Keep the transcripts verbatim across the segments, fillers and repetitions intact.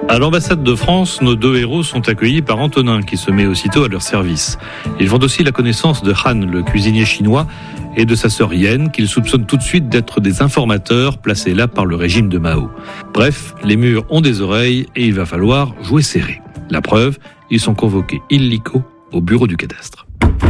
À l'ambassade de France, nos deux héros sont accueillis par Antonin, qui se met aussitôt à leur service. Ils font aussi la connaissance de Han, le cuisinier chinois, et de sa sœur Yen, qu'ils soupçonnent tout de suite d'être des informateurs placés là par le régime de Mao. Bref, les murs ont des oreilles et il va falloir jouer serré. La preuve, ils sont convoqués illico au bureau du cadastre.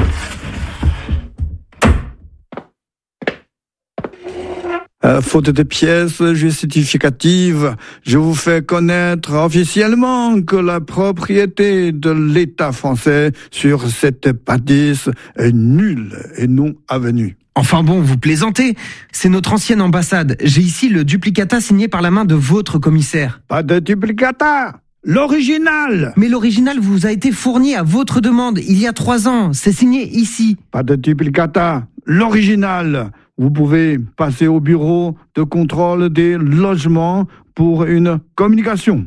Euh, faute de pièces justificatives, je vous fais connaître officiellement que la propriété de l'État français sur cette bâtisse est nulle et non avenue. Enfin bon, vous plaisantez. C'est notre ancienne ambassade. J'ai ici le duplicata signé par la main de votre commissaire. Pas de duplicata, l'original. Mais l'original vous a été fourni à votre demande il y a trois ans. C'est signé ici. Pas de duplicata, l'original. Vous pouvez passer au bureau de contrôle des logements pour une communication.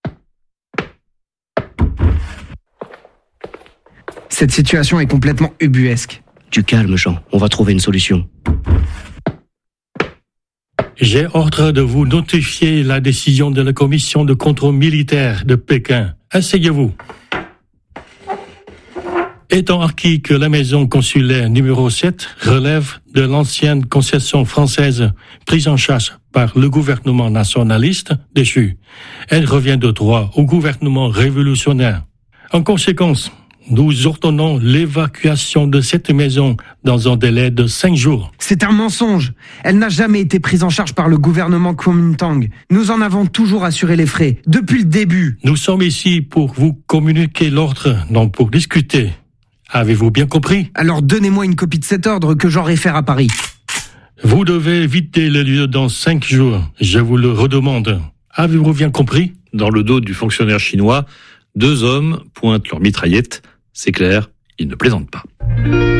Cette situation est complètement ubuesque. Du calme, Jean. On va trouver une solution. J'ai ordre de vous notifier la décision de la commission de contrôle militaire de Pékin. Asseyez-vous. Étant acquis que la maison consulaire numéro sept relève de l'ancienne concession française prise en charge par le gouvernement nationaliste déchu, elle revient de droit au gouvernement révolutionnaire. En conséquence, nous ordonnons l'évacuation de cette maison dans un délai de cinq jours. C'est un mensonge. Elle n'a jamais été prise en charge par le gouvernement Kuomintang. Nous en avons toujours assuré les frais, depuis le début. Nous sommes ici pour vous communiquer l'ordre, non pour discuter. Avez-vous bien compris? Alors donnez-moi une copie de cet ordre que j'en réfère à Paris. Vous devez éviter le lieu dans cinq jours. Je vous le redemande. Avez-vous bien compris? Dans le dos du fonctionnaire chinois, deux hommes pointent leurs mitraillettes. C'est clair, ils ne plaisantent pas.